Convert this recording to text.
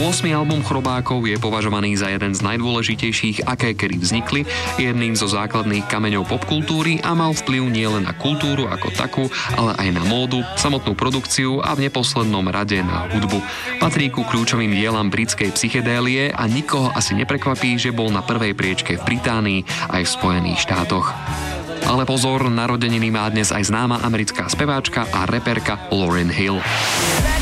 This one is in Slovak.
8. album Chrobákov je považovaný za jeden z najdôležitejších, aké kedy vznikli, jedným zo základných kameňov popkultúry a mal vplyv nielen na kultúru ako takú, ale aj na módu, samotnú produkciu a v neposlednom rade na hudbu. Patrí ku kľúčovým dielam britskej psychedélie a nikoho asi neprekvapí, že bol na prvej priečke v Británii aj v Spojených štátoch. Ale pozor, narodeniny má dnes aj známa americká speváčka a reperka Lauryn Hill.